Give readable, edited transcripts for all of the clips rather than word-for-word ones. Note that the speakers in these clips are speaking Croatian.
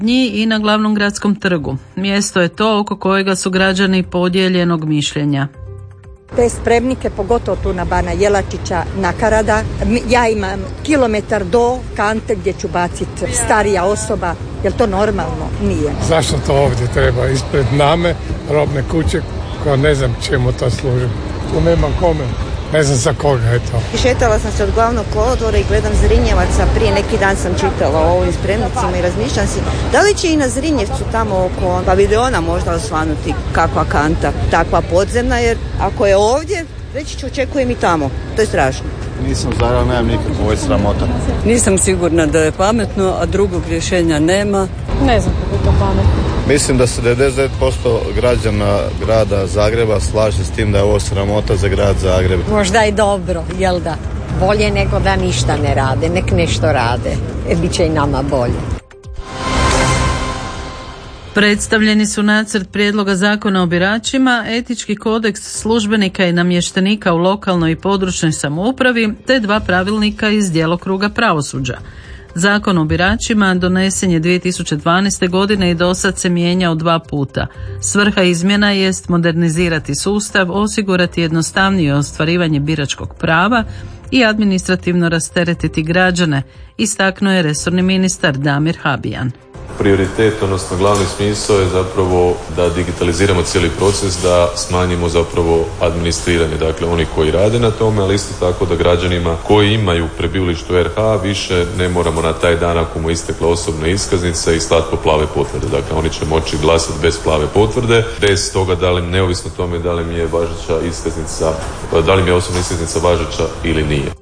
i na glavnom gradskom trgu. Mjesto je to oko kojega su građani podijeljenog mišljenja. Te spremnike, pogotovo tu na Bana Jelačića, Nakarada, ja imam kilometar do kante gdje ću baciti starija osoba. Je li to normalno? Nije. Zašto to ovdje treba? Ispred name, robne kuće, koja ne znam čemu to služi. Tu nema kome. Ne znam za koga je to. Šetala sam se od glavnog kolodvora i gledam Zrinjevaca. Prije neki dan sam čitala o ovim spremnicima i razmišljam si da li će i na Zrinjevcu tamo oko paviljona možda osvanuti kakva kanta, takva podzemna, jer ako je ovdje, reći ću očekujem i tamo. To je strašno. Nisam zarao, nemam nikakvu, ovo je sramota. Nisam sigurna da je pametno, a drugog rješenja nema. Ne znam kako je to pametno. Mislim da se 99% građana grada Zagreba slaže s tim da je ovo sramota za grad Zagreb. Možda je dobro, jel da? Bolje nego da ništa ne rade, nek nešto rade. Bit će i nama bolje. Predstavljeni su nacrt prijedloga zakona o biračima, etički kodeks službenika i namještenika u lokalnoj i područnoj samoupravi te 2 pravilnika iz djelokruga pravosuđa. Zakon o biračima donesen je 2012. godine i dosad se mijenjao 2 puta. Svrha izmjena jest modernizirati sustav, osigurati jednostavnije ostvarivanje biračkog prava i administrativno rasteretiti građane, istaknuo je resorni ministar Damir Habijan. Prioritet, odnosno glavni smisao je zapravo da digitaliziramo cijeli proces, da smanjimo zapravo administriranje, dakle oni koji rade na tome, ali isto tako da građanima koji imaju prebivalište u RH više ne moramo na taj dan ako mu istekla osobna iskaznica i slati po plave potvrde. Dakle, oni će moći glasati bez plave potvrde, bez toga da li, neovisno tome da li mi je važeća iskaznica, da li mi je osobna iskaznica važeća ili nije.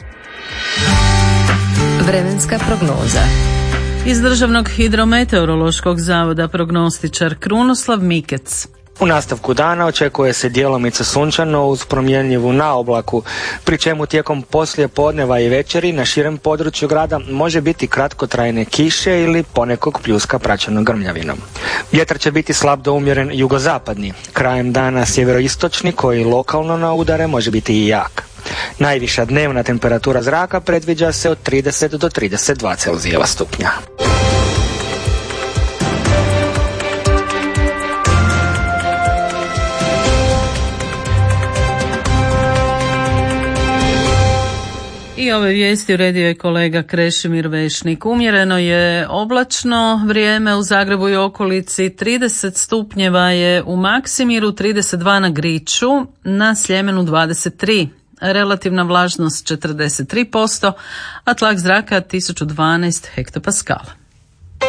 Vremenska prognoza. Iz Državnog hidrometeorološkog zavoda prognostičar Krunoslav Mikec. U nastavku dana očekuje se djelomice sunčano uz promjenjivu naoblaku, pri čemu tijekom poslije podneva i večeri na širem području grada može biti kratkotrajne kiše ili ponekog pljuska praćeno grmljavinom. Vjetar će biti slab do umjeren jugozapadni, krajem dana sjeveroistočni koji lokalno na udare može biti i jak. Najviša dnevna temperatura zraka predviđa se od 30 do 32 Celzijeva stupnja. I ove vijesti uredio je kolega Krešimir Vešnik. Umjereno je oblačno vrijeme u Zagrebu i okolici, 30 stupnjeva je u Maksimiru, 32 na Griču, na Sljemenu 23. Relativna vlažnost 43%, a tlak zraka 1012 hektopaskala.